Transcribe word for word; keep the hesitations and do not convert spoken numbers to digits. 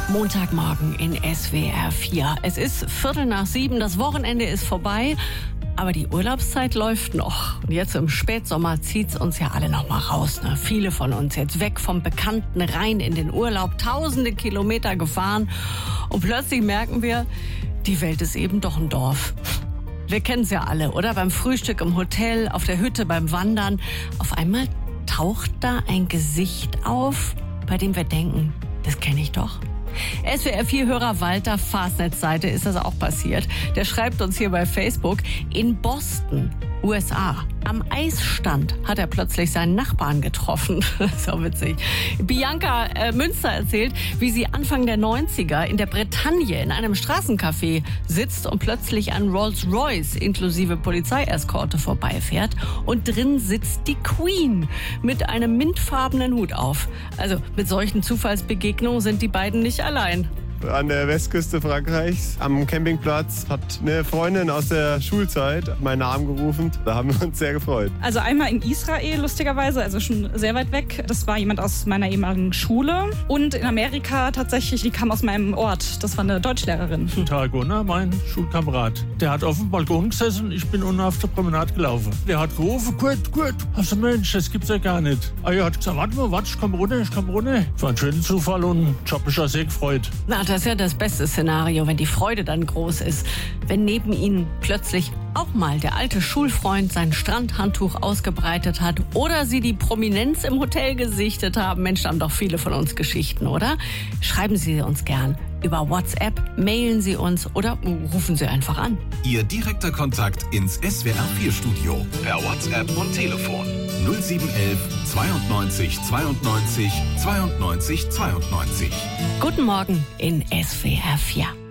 Montagmorgen in S W R vier. Es ist Viertel nach sieben, das Wochenende ist vorbei, aber die Urlaubszeit läuft noch. Und jetzt im Spätsommer zieht's uns ja alle noch mal raus. Ne? Viele von uns jetzt weg vom Bekannten, rein in den Urlaub, tausende Kilometer gefahren. Und plötzlich merken wir, die Welt ist eben doch ein Dorf. Wir kennen es ja alle, oder? Beim Frühstück im Hotel, auf der Hütte, beim Wandern. Auf einmal taucht da ein Gesicht auf, bei dem wir denken, das kenne ich doch. S W R vier-Hörer Walter Fastnet-Seite ist das auch passiert. Der schreibt uns hier bei Facebook, in Boston, U S A, am Eisstand hat er plötzlich seinen Nachbarn getroffen. So witzig. Bianca äh, Münster erzählt, wie sie Anfang der neunziger in der Bretagne in einem Straßencafé sitzt und plötzlich ein Rolls-Royce inklusive Polizeieskorte vorbeifährt und drin sitzt die Queen mit einem mintfarbenen Hut auf. Also mit solchen Zufallsbegegnungen sind die beiden nicht allein. An der Westküste Frankreichs am Campingplatz hat eine Freundin aus der Schulzeit meinen Namen gerufen. Da haben wir uns sehr gefreut. Also einmal in Israel, lustigerweise, also schon sehr weit weg. Das war jemand aus meiner ehemaligen Schule. Und in Amerika tatsächlich, die kam aus meinem Ort. Das war eine Deutschlehrerin. Guten Tag, Gunnar, mein Schulkamerad. Der hat auf dem Balkon gesessen, ich bin unten auf der Promenade gelaufen. Der hat gerufen, gut, gut. Also Mensch, das gibt's ja gar nicht. Ah, er hat gesagt, warte mal, warte, ich komm runter, ich komm runter. Das war ein schöner Zufall und ich hab mich auch sehr gefreut. Na, das ist ja das beste Szenario, wenn die Freude dann groß ist. Wenn neben ihnen plötzlich auch mal der alte Schulfreund sein Strandhandtuch ausgebreitet hat oder sie die Prominenz im Hotel gesichtet haben. Mensch, da haben doch viele von uns Geschichten, oder? Schreiben Sie uns gern über WhatsApp, mailen Sie uns oder rufen Sie einfach an. Ihr direkter Kontakt ins S W R vier Studio per WhatsApp und Telefon null sieben eins eins zweiundneunzig zweiundneunzig zweiundneunzig zweiundneunzig. Guten Morgen in S W R vier.